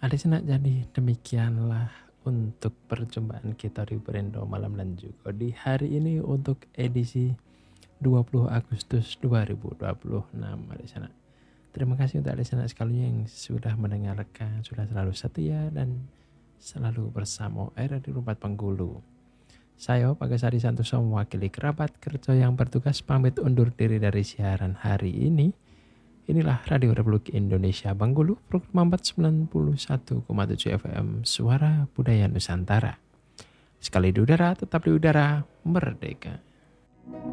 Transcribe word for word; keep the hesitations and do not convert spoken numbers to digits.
Adik jadi demikianlah untuk perjumpaan kita di Brendo Malam dan juga di hari ini untuk edisi dua puluh Agustus dua ribu dua puluh enam Adik Sana. Terima kasih untuk Adik Sana sekalian yang sudah mendengarkan, sudah selalu setia dan selalu bersama era di Rumpat Penggulu. Saya Pagasari Santoso mewakili kerabat kerja yang bertugas pamit undur diri dari siaran hari ini. Inilah Radio Republik Indonesia Bengkulu, program empat sembilan puluh satu koma tujuh F M Suara Budaya Nusantara. Sekali di udara, tetap di udara, merdeka.